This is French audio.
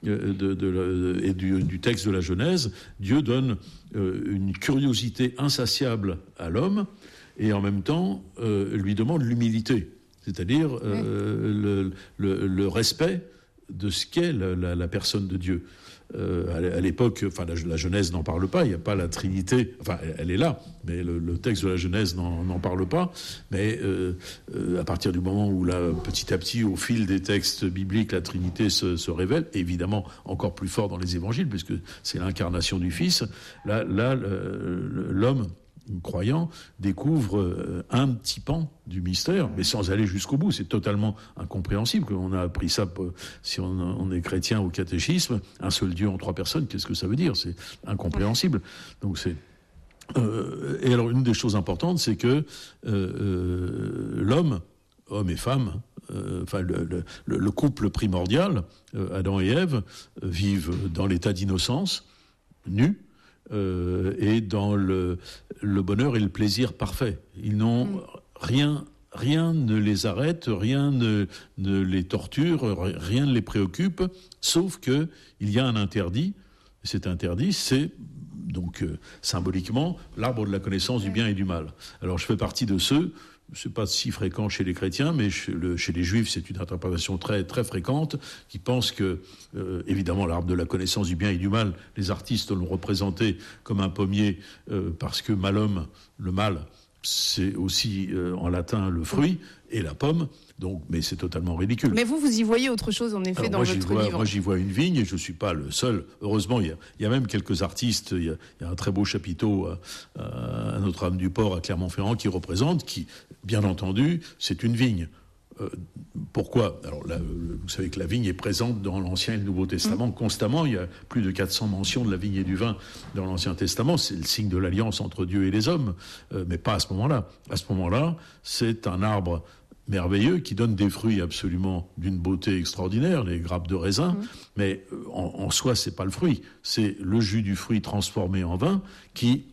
et du texte de la Genèse, Dieu donne une curiosité insatiable à l'homme et en même temps lui demande l'humilité, c'est-à-dire le respect de ce qu'est la personne de Dieu. À l'époque, enfin la Genèse n'en parle pas, il n'y a pas la Trinité, enfin elle est là, mais le texte de la Genèse n'en parle pas, mais à partir du moment où là, petit à petit, au fil des textes bibliques, la Trinité se révèle, évidemment encore plus fort dans les évangiles, puisque c'est l'incarnation du Fils, là l'homme croyant découvre un petit pan du mystère, mais sans aller jusqu'au bout. C'est totalement incompréhensible. On a appris ça, si on est chrétien au catéchisme, un seul Dieu en trois personnes, qu'est-ce que ça veut dire ? C'est incompréhensible. Donc c'est... et alors une des choses importantes, c'est que l'homme et femme, enfin le couple primordial, Adam et Ève, vivent dans l'état d'innocence, nus, et dans le bonheur et le plaisir parfait. Ils n'ont rien ne les arrête, rien ne les torture, rien ne les préoccupe, sauf que il y a un interdit. Cet interdit, c'est donc symboliquement l'arbre de la connaissance du bien et du mal. Alors je fais partie de ceux, c'est pas si fréquent chez les chrétiens, mais chez les juifs, c'est une interprétation très très fréquente, qui pense que évidemment l'arbre de la connaissance du bien et du mal, les artistes l'ont représenté comme un pommier parce que malum, le mal, c'est aussi en latin le fruit et la pomme. Donc, mais c'est totalement ridicule. Mais vous y voyez autre chose, en effet, dans votre livre. Moi, j'y vois une vigne, et je ne suis pas le seul. Heureusement, il y a même quelques artistes. Il y a un très beau chapiteau à Notre-Dame du Port, à Clermont-Ferrand, qui représente, bien entendu, c'est une vigne. Pourquoi ? Alors là, vous savez que la vigne est présente dans l'Ancien et le Nouveau Testament constamment. Il y a plus de 400 mentions de la vigne et du vin dans l'Ancien Testament. C'est le signe de l'alliance entre Dieu et les hommes, mais pas à ce moment-là. À ce moment-là, c'est un arbre merveilleux qui donne des fruits absolument d'une beauté extraordinaire, les grappes de raisin, mais en soi c'est pas le fruit, c'est le jus du fruit transformé en vin qui